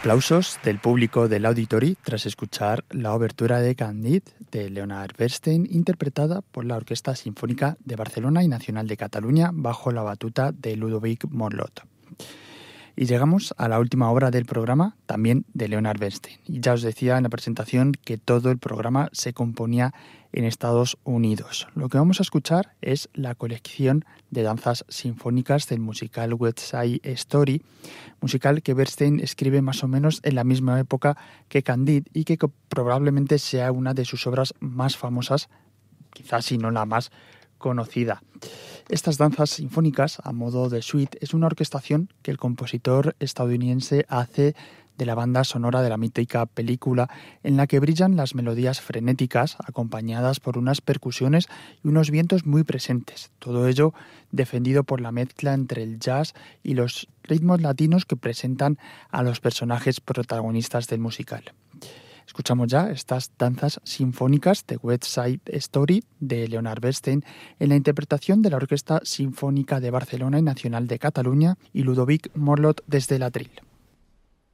Aplausos del público del Auditori tras escuchar la obertura de Candide de Leonard Bernstein, interpretada por la Orquesta Sinfónica de Barcelona y Nacional de Cataluña bajo la batuta de Ludovic Morlot. Y llegamos a la última obra del programa, también de Leonard Bernstein. Y ya os decía en la presentación que todo el programa se componía en Estados Unidos. Lo que vamos a escuchar es la colección de danzas sinfónicas del musical West Side Story, musical que Bernstein escribe más o menos en la misma época que Candide y que probablemente sea una de sus obras más famosas, quizás si no la más conocida. Estas danzas sinfónicas, a modo de suite, es una orquestación que el compositor estadounidense hace de la banda sonora de la mítica película, en la que brillan las melodías frenéticas acompañadas por unas percusiones y unos vientos muy presentes. Todo ello defendido por la mezcla entre el jazz y los ritmos latinos que presentan a los personajes protagonistas del musical. Escuchamos ya estas danzas sinfónicas de West Side Story de Leonard Bernstein en la interpretación de la Orquesta Sinfónica de Barcelona y Nacional de Cataluña y Ludovic Morlot desde el atril.